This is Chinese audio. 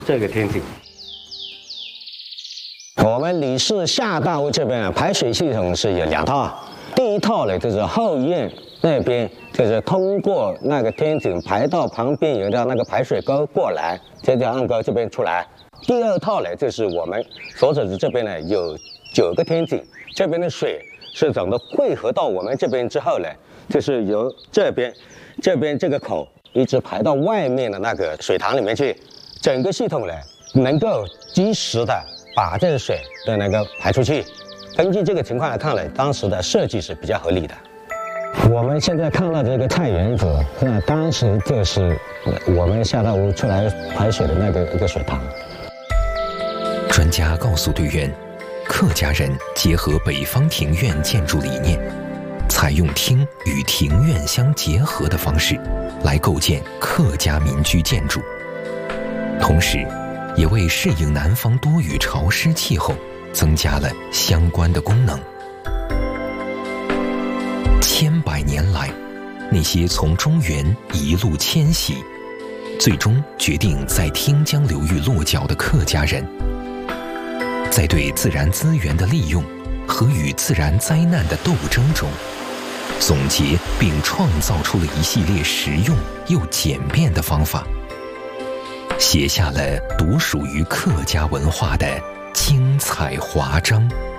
这个天井。我们李氏下大屋这边排水系统是有2套，第一套呢就是后院那边，就是通过那个天井排到旁边有条那个排水沟过来，这条暗沟这边出来。第二套呢就是我们所指的这边呢有9个天井，这边的水是整个汇合到我们这边之后呢，就是由这边这个口一直排到外面的那个水塘里面去，整个系统呢能够及时的把这个水的那个排出去。根据这个情况来看呢，当时的设计是比较合理的。我们现在看到这个菜园子，那当时就是我们下大屋出来排水的那个一个水塘。 专家告诉队员，客家人结合北方庭院建筑理念，采用厅与庭院相结合的方式来构建客家民居建筑，同时也为适应南方多雨潮湿气候增加了相关的功能。千百年来，那些从中原一路迁徙，最终决定在汀江流域落脚的客家人，在对自然资源的利用和与自然灾难的斗争中，总结并创造出了一系列实用又简便的方法，写下了独属于客家文化的精彩华章。